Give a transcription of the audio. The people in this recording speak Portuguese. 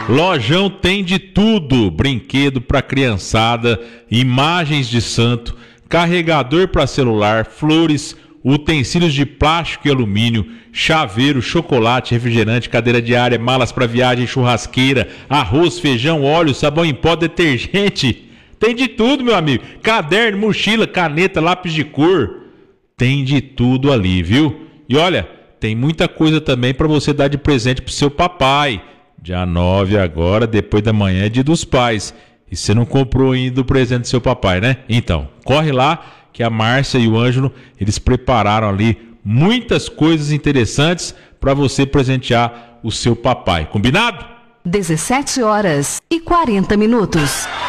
Lojão tem de tudo, brinquedo para criançada, imagens de santo, carregador para celular, flores, utensílios de plástico e alumínio, chaveiro, chocolate, refrigerante, cadeira de área, malas para viagem, churrasqueira, arroz, feijão, óleo, sabão em pó, detergente. Tem de tudo, meu amigo. Caderno, mochila, caneta, lápis de cor. Tem de tudo ali, viu? E olha, tem muita coisa também para você dar de presente pro seu papai. Dia 9 agora, depois da manhã, é Dia dos Pais. E você não comprou ainda o presente do seu papai, né? Então, corre lá que a Márcia e o Ângelo, eles prepararam ali muitas coisas interessantes para você presentear o seu papai. Combinado? 17h40.